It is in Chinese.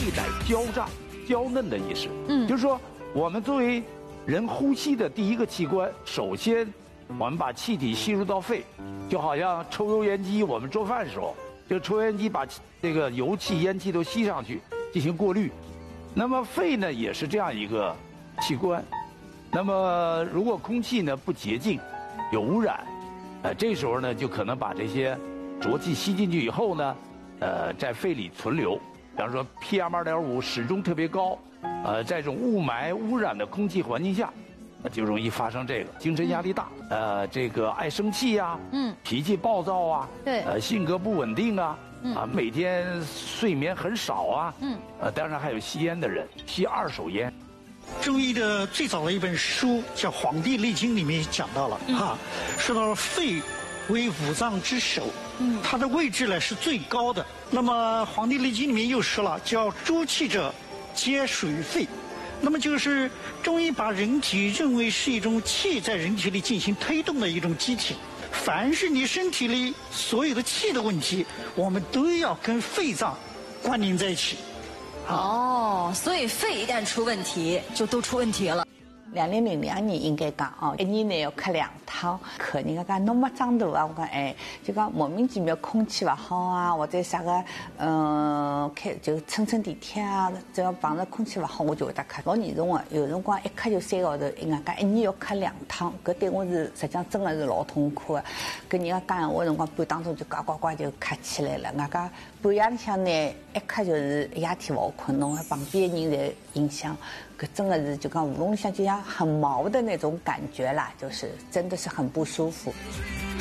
乃娇胀、娇嫩的意思。就是说我们作为人呼吸的第一个器官，首先我们把气体吸入到肺，就好像抽油烟机，我们做饭的时候，这个抽油烟机把这个油气、烟气都吸上去进行过滤。那么肺呢也是这样一个器官。那么如果空气呢不洁净，有污染，这时候呢就可能把这些浊气吸进去以后呢，在肺里存留。比方说 PM2.5始终特别高，在这种雾霾污染的空气环境下，就容易发生这个精神压力大，这个爱生气呀，脾气暴躁啊， 对， 性格不稳定啊，每天睡眠很少啊，当然还有吸烟的人，吸二手烟。 中医的最早的一本书叫《黄帝内经》，里面讲到了说到肺为五脏之首，它的位置呢是最高的。那么《黄帝内经》里面又说了，叫诸气者皆属于肺。那么就是中医把人体认为是一种气在人体里进行推动的一种机体。凡是你身体里所有的气的问题，我们都要跟肺脏关联在一起。 哦，所以肺一旦出问题，就都出问题了。 2002年应该讲哦，一年内要咳2趟。咳人家讲侬没长大啊，我讲就讲莫名其妙空气不好啊，或者啥个就乘地铁啊，只要碰着空气不好，我就会得咳，老严重的。有辰光一咳就3个号头，人家讲一年要咳2趟，搿对我是实际上真的是老痛苦的。跟人家讲闲话辰光，半当中就呱呱呱就咳起来了。人家半夜里向呢，一咳就是一夜天不好困，侬旁边的人在影响。可真的是就讲喉咙里向就像很毛的那种感觉啦，就是真的是很不舒服。